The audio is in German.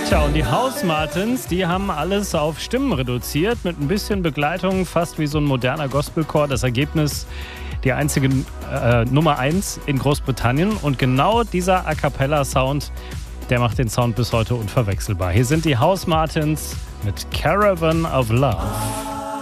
Tja, und die House Martins, die haben alles auf Stimmen reduziert, mit ein bisschen Begleitung, fast wie so ein moderner Gospelchor. Das Ergebnis, die einzige Nummer 1 in Großbritannien. Und genau dieser A-Cappella-Sound, der macht den Sound bis heute unverwechselbar. Hier sind die House Martins mit Caravan of Love.